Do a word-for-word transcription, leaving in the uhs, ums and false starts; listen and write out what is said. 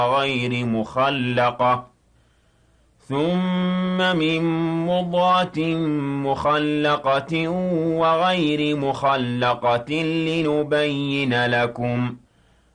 غير مخلقة ثم من مضغة مخلقة وغير مخلقة لنبين لكم